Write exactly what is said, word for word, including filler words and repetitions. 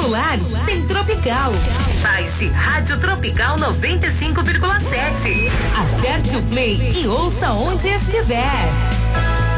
celular, tem Tropical. Baixe Rádio Tropical noventa e cinco vírgula sete. Aperte o play e ouça onde estiver.